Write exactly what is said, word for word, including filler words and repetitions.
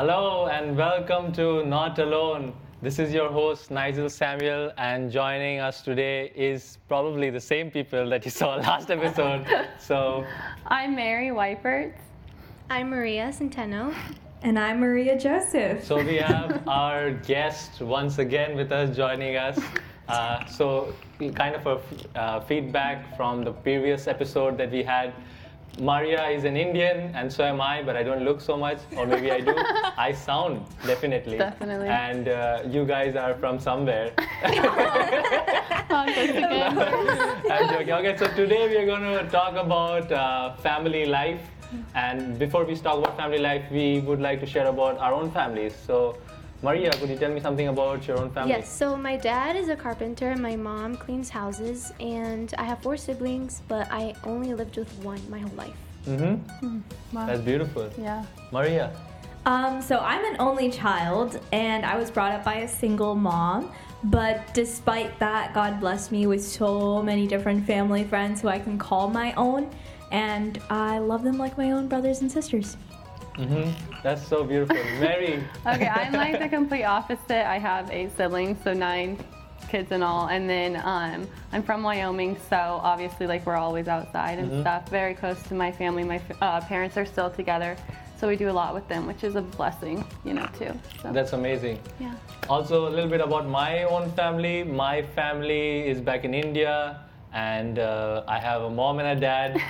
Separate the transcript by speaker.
Speaker 1: Hello and welcome to Not Alone. This is your host Nigel Samuel, and joining us today is probably the same people that you saw last episode. So,
Speaker 2: I'm Mary Weipert.
Speaker 3: I'm Maria Centeno.
Speaker 4: And I'm Maria Joseph.
Speaker 1: so we have our guest once again with us, joining us. Uh, so, kind of a f- uh, feedback from the previous episode that we had. Maria is an Indian, and so am I, but I don't look so much, or maybe I do. I sound, definitely.
Speaker 2: Definitely.
Speaker 1: And uh, you guys are from somewhere.
Speaker 2: Oh, that's again.
Speaker 1: I'm joking. Okay, so today we are going to talk about uh, family life. And before we talk about family life, we would like to share about our own families. So, Maria, could you tell me something about your own family?
Speaker 3: Yes, so my dad is a carpenter and my mom cleans houses, and I have four siblings, but I only lived with one my whole life.
Speaker 1: Mm-hmm.
Speaker 2: Wow.
Speaker 1: That's beautiful.
Speaker 2: Yeah.
Speaker 1: Maria.
Speaker 4: Um, so I'm an only child, and I was brought up by a single mom. But despite that, God blessed me with so many different family friends who I can call my own, and I love them like my own brothers and sisters.
Speaker 1: Mm-hmm. That's so beautiful. Mary.
Speaker 2: Okay, I'm like the complete opposite. I have eight siblings, so nine kids in all. And then um, I'm from Wyoming, so obviously like we're always outside and
Speaker 1: Mhm.
Speaker 2: stuff. Very close to my family. My uh, parents are still together, so we do a lot with them, which is a blessing, you know, too. So,
Speaker 1: That's amazing.
Speaker 2: yeah.
Speaker 1: Also, a little bit about my own family. My family is back in India, and uh, I have a mom and a dad.